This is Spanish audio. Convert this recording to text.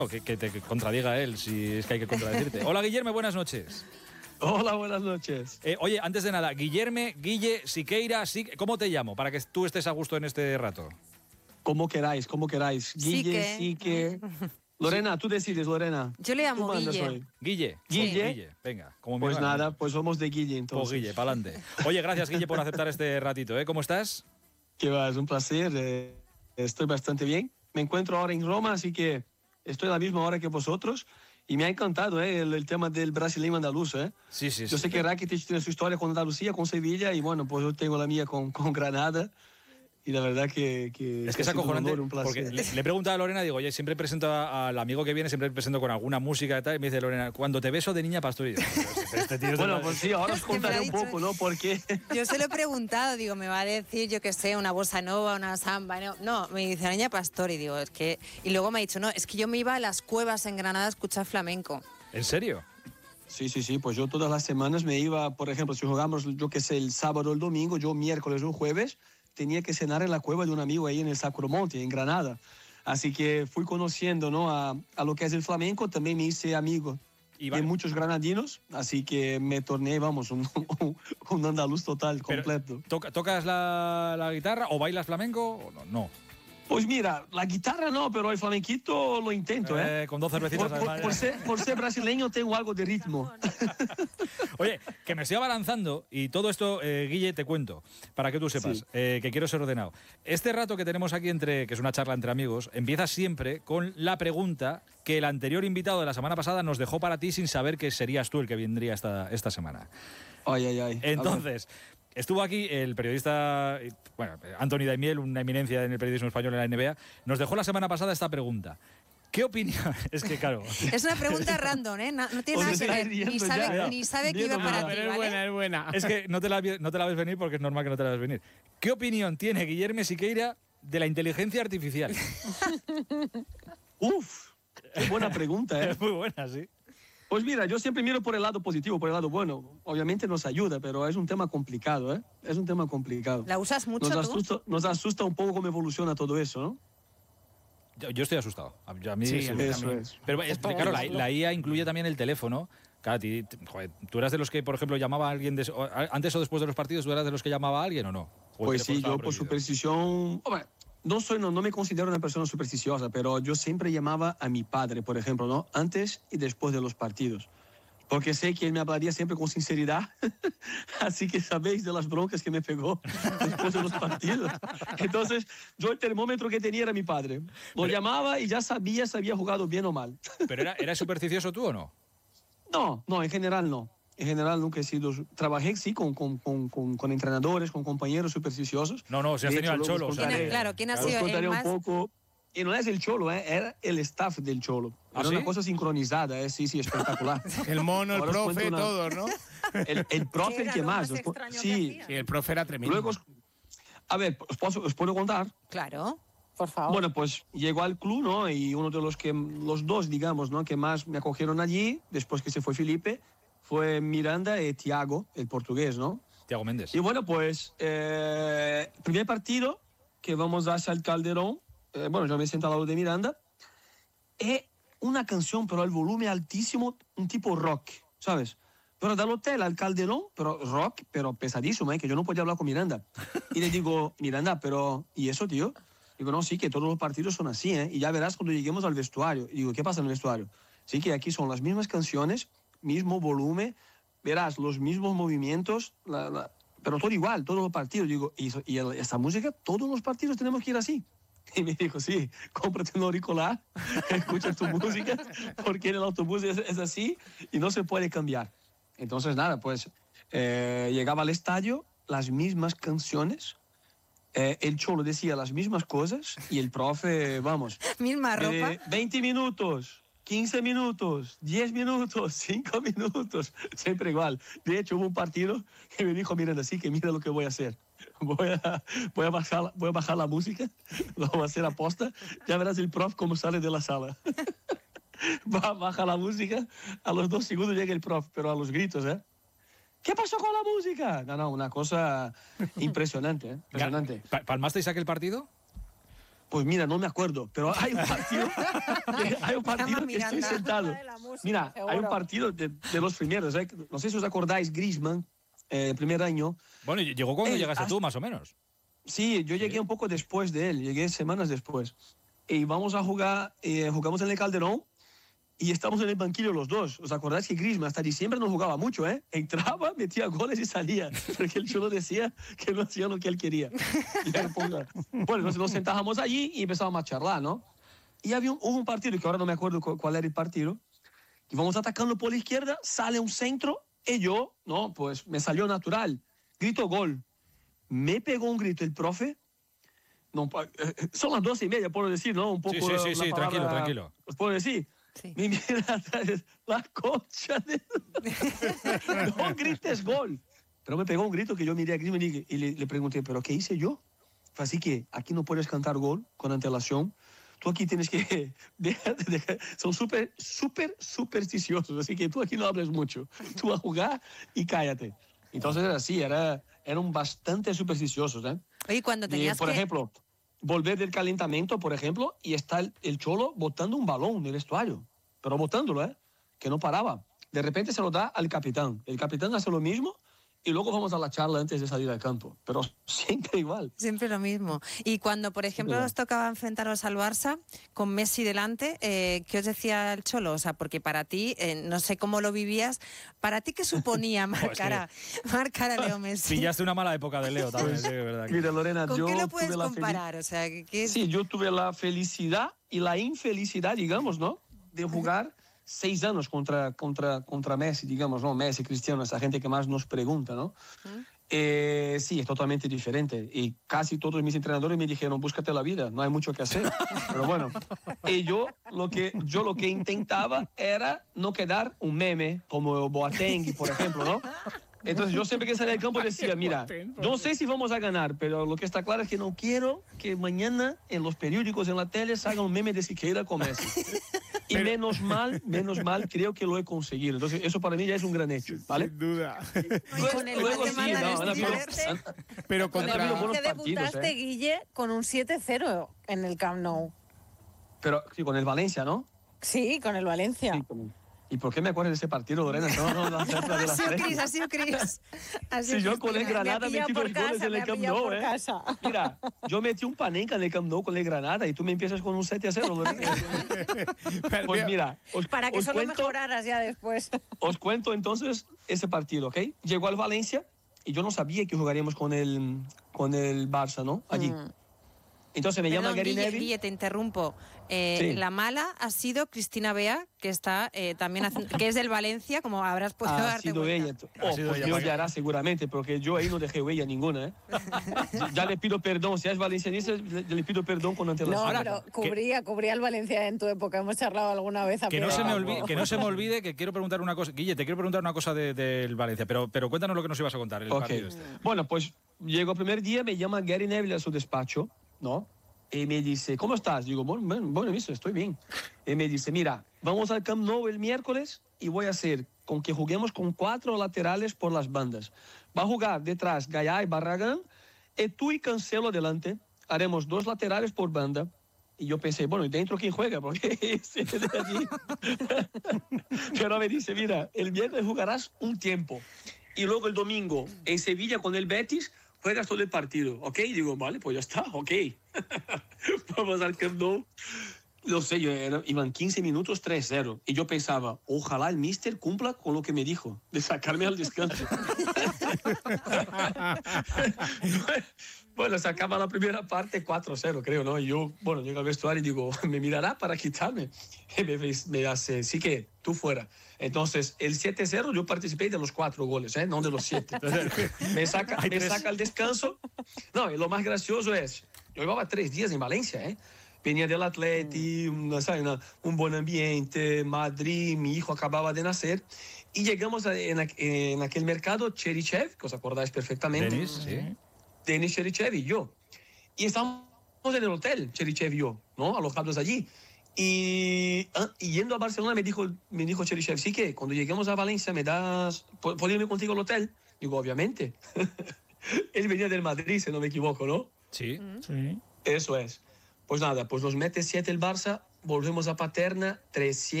Que te contradiga él, si es que hay que contradecirte. Hola, Guillermo, buenas noches. Hola, buenas noches. Oye, antes de nada, Guillermo, Guille, Siqueira, ¿cómo te llamo? Para que tú estés a gusto en este rato. Como queráis. Guille, Sique. Lorena, tú decides, Lorena. Yo le llamo Guille. Guille. Guille. Venga, como mi Pues hermano. nada, pues somos de Guille entonces. Pues Guille, pa'lante. Oye, gracias, Guille, por aceptar este ratito, ¿eh? ¿Cómo estás? Que va, es un placer. Estoy bastante bien. Me encuentro ahora en Roma, así que estoy a la misma hora que vosotros. Y me ha encantado el tema del brasileño andaluz. Sí. Yo sé que Rakitic tiene su historia con Andalucía, con Sevilla, y bueno, pues yo tengo la mía con Granada. Y la verdad que es que es acojonante, un placer. porque le he preguntado a Lorena, digo, oye, siempre presento al amigo que viene, siempre presento con alguna música y tal, y me dice Lorena, cuando te beso de niña pastoril. Este tío bueno, pues sí, ahora os contaré un poco, ¿no? Porque yo se lo he preguntado, digo, me va a decir, yo qué sé, una bossa nova, una samba, no, me dice niña pastor, y digo, es que, y luego me ha dicho, no, es que yo me iba a las cuevas en Granada a escuchar flamenco. ¿En serio? Sí, pues yo todas las semanas me iba, por ejemplo, si jugamos, yo qué sé, el sábado o el domingo, yo miércoles o jueves, tenía que cenar en la cueva de un amigo ahí en el Sacromonte, en Granada. Así que fui conociendo, ¿no? a lo que es el flamenco, también me hice amigo de muchos granadinos, así que me torné, vamos, un andaluz total, completo. ¿Tocas la guitarra o bailas flamenco o no? Pues mira, la guitarra no, pero el flamenquito lo intento, ¿eh? Con 2 cervecitas además. Por ser brasileño tengo algo de ritmo. Oye, que me estoy abalanzando y todo esto, Guille, te cuento, para que tú sepas, sí. que quiero ser ordenado. Este rato que tenemos aquí, que es una charla entre amigos, empieza siempre con la pregunta que el anterior invitado de la semana pasada nos dejó para ti sin saber que serías tú el que vendría esta semana. Ay. Entonces, estuvo aquí el periodista, bueno, Anthony Daimiel, una eminencia en el periodismo español en la NBA, nos dejó la semana pasada esta pregunta. ¿Qué opinión? Es que claro. Es una pregunta random, ¿eh? No tiene nada que ver. Ni sabe que iba para ti, ¿vale? Es buena. Es que no te la ves venir porque es normal que no te la ves venir. ¿Qué opinión tiene Guillermo Siqueira de la inteligencia artificial? Uf, qué buena pregunta, ¿eh? Es muy buena, sí. Pues mira, yo siempre miro por el lado positivo, por el lado bueno. Obviamente nos ayuda, pero es un tema complicado, ¿eh? Es un tema complicado. ¿La usas mucho tú? Nos asusta un poco cómo evoluciona todo eso, ¿no? Yo estoy asustado. A mí sí, eso es. Pero claro, la IA incluye también el teléfono. Claro, joder, ¿tú eras de los que, por ejemplo, llamaba a alguien antes o después de los partidos? ¿Tú eras de los que llamaba a alguien o no? Pues sí, yo por superstición... Hombre, no me considero una persona supersticiosa, pero yo siempre llamaba a mi padre, por ejemplo, ¿no? Antes y después de los partidos. Porque sé que él me hablaría siempre con sinceridad. Así que sabéis de las broncas que me pegó después de los partidos. Entonces, yo el termómetro que tenía era mi padre. Lo llamaba y ya sabía si había jugado bien o mal. ¿Pero era supersticioso tú o no? No, en general no. En general nunca he sido... Trabajé, sí, con entrenadores, con compañeros supersticiosos. No, si has tenido al Cholo. Claro, ¿quién ha sido el más...? Un poco... Y no es el Cholo, era el staff del Cholo. Era una cosa sincronizada, sí, espectacular. El mono, el profe, todos, ¿no? El profe, el que más. Sí, el profe era tremendo. Luego, a ver, ¿os puedo contar? Claro, por favor. Bueno, pues llegó al club, ¿no? Y uno de los dos, digamos, ¿no? Que más me acogieron allí, después que se fue Felipe, fue Miranda y Thiago, el portugués, ¿no? Thiago Méndez. Y bueno, pues, primer partido que vamos hacia el Calderón, bueno, yo me siento al lado de Miranda, es una canción, pero al volumen altísimo, un tipo rock, ¿sabes? Pero del hotel al Calderón, pero rock, pero pesadísimo, que yo no podía hablar con Miranda. Y le digo, Miranda, pero, ¿y eso, tío? Digo, no, sí, que todos los partidos son así, y ya verás cuando lleguemos al vestuario. Y digo, ¿qué pasa en el vestuario? Sí, que aquí son las mismas canciones, mismo volumen, verás los mismos movimientos, pero todo igual, todos los partidos. Digo, ¿y esta música, todos los partidos tenemos que ir así? Y me dijo, sí, cómprate un auricular, escucha tu música, porque en el autobús es así y no se puede cambiar. Entonces, nada, pues llegaba al estadio, las mismas canciones, el Cholo decía las mismas cosas y el profe, vamos, misma ropa. 20 minutos, 15 minutos, 10 minutos, 5 minutos, siempre igual. De hecho, hubo un partido que me dijo, miren así, que mira lo que voy a hacer. Voy a bajar la música, lo voy a hacer aposta, ya verás el prof cómo sale de la sala. Baja la música, a los 2 segundos llega el prof, pero a los gritos, ¿eh? ¿Qué pasó con la música? No, una cosa impresionante, ¿eh? Impresionante. ¿Palmasteis aquel partido? Pues mira, no me acuerdo, pero hay un partido que estoy sentado. Mira, hay un partido de los primeros, no sé si os acordáis, Griezmann, primer año. Bueno, llegó cuando llegaste tú, más o menos. Sí, yo llegué un poco después de él, llegué semanas después. Y vamos a jugar, jugamos en el Calderón y estamos en el banquillo los dos. ¿Os acordáis que Griezmann hasta diciembre no jugaba mucho, eh? Entraba, metía goles y salía, porque el Cholo decía que no hacía lo que él quería. Bueno, nos sentábamos allí y empezábamos a charlar, ¿no? Y hubo un partido, que ahora no me acuerdo cuál era el partido, y vamos atacando por la izquierda, sale un centro, y yo, no, pues me salió natural. Grito gol. Me pegó un grito el profe. No, son las 12:30, puedo decir, ¿no? Un poco. Sí, tranquilo. ¿Os puedo decir? Sí. Me mira atrás, la concha de... No grites gol. Pero me pegó un grito que yo miré a Griezmann y le pregunté, ¿pero qué hice yo? Así que aquí no puedes cantar gol con antelación. Tú aquí tienes que... Son súper supersticiosos, así que tú aquí no hables mucho. Tú vas a jugar y cállate. Entonces era así, eran bastante supersticiosos, ¿eh? Oye, cuando tenías por ejemplo, volver del calentamiento, por ejemplo, y está el Cholo botando un balón del vestuario, pero botándolo, ¿eh? Que no paraba. De repente se lo da al capitán. El capitán hace lo mismo y luego vamos a la charla antes de salir al campo. Pero siempre igual. Siempre lo mismo. Y cuando, por ejemplo, os tocaba enfrentaros al Barça con Messi delante, ¿qué os decía el Cholo? O sea, porque para ti, no sé cómo lo vivías, ¿para ti qué suponía marcar a Leo Messi? Pillaste una mala época de Leo también, sí, es verdad. Mira, Lorena, ¿Con qué lo puedes comparar? O sea, Sí, yo tuve la felicidad y la infelicidad, digamos, ¿no? De jugar 6 años contra Messi, digamos, ¿no? Messi, Cristiano, esa gente que más nos pregunta, ¿no? Sí, es totalmente diferente. Y casi todos mis entrenadores me dijeron, búscate la vida, no hay mucho que hacer. Pero bueno, y yo lo que intentaba era no quedar un meme como Boateng, por ejemplo, ¿no? Entonces yo siempre que salía del campo decía, mira, no sé si vamos a ganar, pero lo que está claro es que no quiero que mañana en los periódicos, en la tele, se haga un meme de Siqueira con Messi. Y menos mal, creo que lo he conseguido. Entonces eso para mí ya es un gran hecho, ¿vale? Sin duda. Luego sí, pero contra... Que debutaste, Guille, con un 7-0 en el Camp Nou. Pero sí, con el Valencia, ¿no? Sí, con el Valencia. Sí, ¿y por qué me acuerdo de ese partido, Lorena? No, la cifra de la Ha sido Cris. Si yo con el Granada metí 2 goles en el Camp Nou, ¿eh? Mira, yo metí un Panenka en el Camp Nou con el Granada y tú me empiezas con un 7-0, Lorena. Pues mira, para que solo mejoraras ya después. Os cuento entonces ese partido, ¿ok? Llegó al Valencia y yo no sabía que jugaríamos con el Barça, ¿no? Allí. Entonces me llama Gary Neville. Guille, te interrumpo. Sí. La mala ha sido Cristina Bea, que está también que es del Valencia, como habrás podido darte cuenta. Pues Dios ya hará seguramente, porque yo ahí no dejé huella ninguna, ¿eh? Ya le pido perdón, si es valencianista, le pido perdón con antelación. No, pero cubría el Valencia en tu época, hemos charlado alguna vez. Que no se me olvide que quiero preguntar una cosa. Guille, te quiero preguntar una cosa del Valencia, pero cuéntanos lo que nos ibas a contar. Partido este. Bueno, pues llegó el primer día, me llama Gary Neville a su despacho, ¿no? Y me dice, ¿cómo estás? Digo, bueno, estoy bien. Y me dice, mira, vamos al Camp Nou el miércoles y voy a hacer con que juguemos con 4 laterales por las bandas. Va a jugar detrás Gallá y Barragán, y tú y Cancelo adelante. Haremos 2 laterales por banda. Y yo pensé, bueno, ¿y dentro quién juega? Porque ese de allí. Pero me dice, mira, el viernes jugarás un tiempo. Y luego el domingo en Sevilla con el Betis juegas todo el partido, ¿ok? Digo, vale, pues ya está, ok. Vamos al Camp Nou. No sé, iban 15 minutos 3-0. Y yo pensaba, ojalá el míster cumpla con lo que me dijo, de sacarme al descanso. Bueno, se acaba la primera parte 4-0, creo, ¿no? Y yo, bueno, llego al vestuario y digo, ¿me mirará para quitarme? Y me hace, sí que tú fuera. Entonces, el 7-0 yo participé de los 4 goles, ¿eh? No de los 7. me saca al descanso. No, y lo más gracioso es, yo llevaba 3 días en Valencia, ¿eh? Venía del Atleti, un buen ambiente, Madrid, mi hijo acababa de nacer. Y llegamos en aquel mercado, Cherichev, que os acordáis perfectamente. Denis, sí. Denis Cherichev y yo. Y estábamos en el hotel, Cherichev y yo, ¿no? Alojados allí. Y yendo a Barcelona me dijo Cherichev, sí que cuando lleguemos a Valencia ¿puedo irme contigo al hotel? Digo, obviamente. Él venía del Madrid, si no me equivoco, ¿no? Sí. Eso es. Pues nada, pues nos mete 7 el Barça, volvemos a Paterna, 300.